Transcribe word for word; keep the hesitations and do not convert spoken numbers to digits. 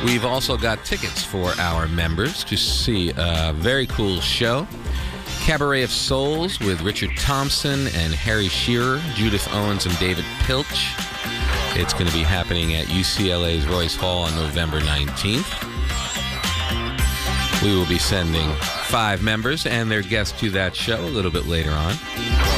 We've also got tickets for our members to see a very cool show. Cabaret of Souls with Richard Thompson and Harry Shearer, Judith Owens, and David Pilch. It's going to be happening at U C L A's Royce Hall on November nineteenth. We will be sending five members and their guests to that show a little bit later on.